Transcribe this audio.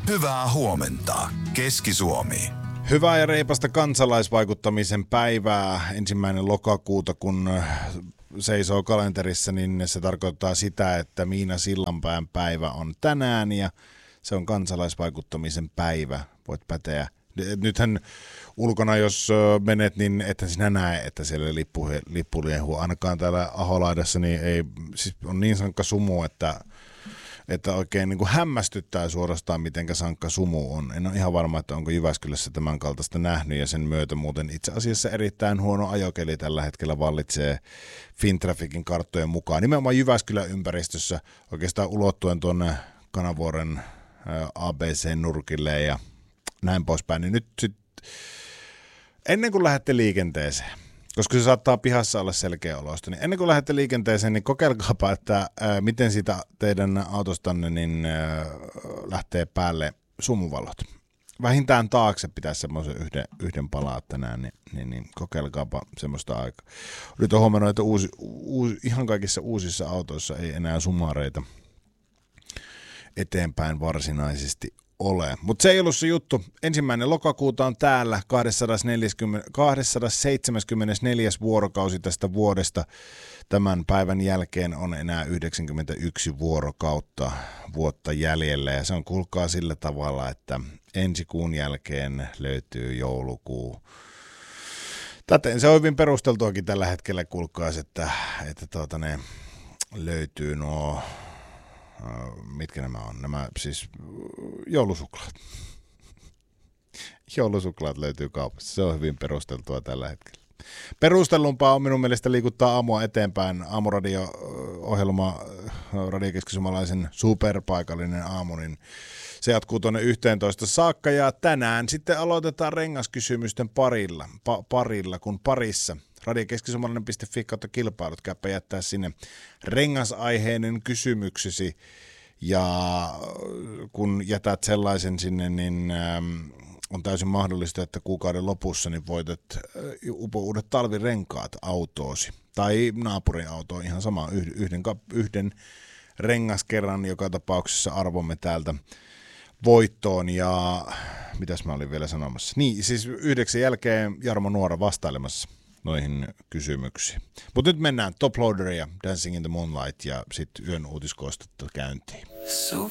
Hyvää huomenta, Keski-Suomi. Hyvää ja reipasta kansalaisvaikuttamisen päivää 1. lokakuuta, kun seisoo kalenterissa, niin se tarkoittaa sitä, että Miina Sillanpään päivä on tänään ja se on kansalaisvaikuttamisen päivä. Voit päteä. Nythän ulkona, jos menet, niin ethän sinä näe, että siellä lippu liehuu. Ainakaan täällä Aholaidassa niin ei, siis on niin sankka sumu, että oikein niin kuin hämmästyttää suorastaan, mitenkä sankka sumu on. En ole ihan varma, että onko Jyväskylässä tämän kaltaista nähnyt, ja sen myötä muuten itse asiassa erittäin huono ajokeli tällä hetkellä vallitsee Fintrafficin karttojen mukaan. Nimenomaan Jyväskylän ympäristössä oikeastaan ulottuen tuonne Kanavuoren ABC-nurkille ja näin poispäin. Niin nyt ennen kuin lähdette liikenteeseen, koska se saattaa pihassa olla selkeä olosta, niin ennen kuin lähdette liikenteeseen, niin kokeilkaapa, että miten siitä teidän autostanne niin lähtee päälle sumuvalot. Vähintään taakse pitäisi semmoisen yhden palaa tänään, niin kokeilkaapa semmoista aikaa. Nyt on huomannut, että ihan kaikissa uusissa autoissa ei enää sumareita eteenpäin varsinaisesti ole. Mutta se ei ollut se juttu. 1. lokakuuta on täällä 274. vuorokausi tästä vuodesta. Tämän päivän jälkeen on enää 91 vuotta jäljellä. Ja se on kuulkaa sillä tavalla, että ensi kuun jälkeen löytyy joulukuu. Täten se on hyvin perusteltuakin tällä hetkellä, kuulkaas, että ne löytyy nuo. Mitkä nämä on? Nämä siis joulusuklaat. Joulusuklaat löytyy kaupassa. Se on hyvin perusteltua tällä hetkellä. Perustellumpaa on minun mielestä liikuttaa aamua eteenpäin. Aamuradio-ohjelma, radiokeskisumalaisen superpaikallinen aamu, niin se jatkuu tuonne 11 saakka. Ja tänään sitten aloitetaan rengaskysymysten parilla, kun parissa. Radiokeskisumalainen.fi kautta kilpailut, käypä jättää sinne rengasaiheinen kysymyksesi, ja kun jätät sellaisen sinne, niin on täysin mahdollista, että kuukauden lopussa niin voitat uudet talvirenkaat autoosi tai naapurin autoon, ihan sama, yhden rengaskerran joka tapauksessa arvomme täältä voittoon. Ja mitäs mä olin vielä sanomassa? Niin, siis 9 jälkeen Jarmo Nuora vastailemassa noihin kysymyksiin. Mutta nyt mennään Top Loaderia, Dancing in the Moonlight ja sitten yön uutiskoostetta käyntiin.